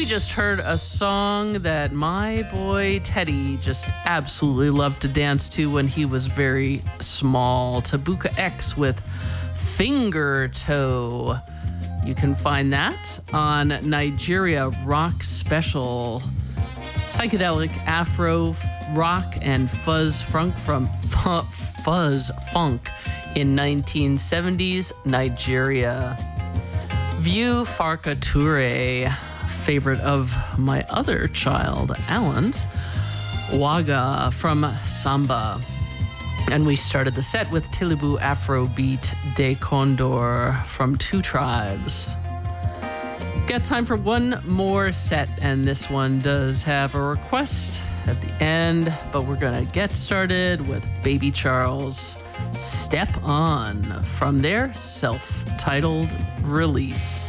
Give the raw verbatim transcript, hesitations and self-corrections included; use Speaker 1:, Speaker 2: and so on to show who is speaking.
Speaker 1: just heard a song that my boy Teddy just absolutely loved to dance to when he was very small. Tabuka X with Finger Toe. You can find that on Nigeria Rock Special. Psychedelic Afro rock and fuzz funk from fuzz funk in nineteen seventies Nigeria. View Farka Toure, favorite of my other child, Alan's, Waga from Samba. And we started the set with Tilibu Afrobeat De Condor from Two Tribes. Got time for one more set, and this one does have a request at the end, but we're gonna get started with Baby Charles, Step On, from their self-titled release.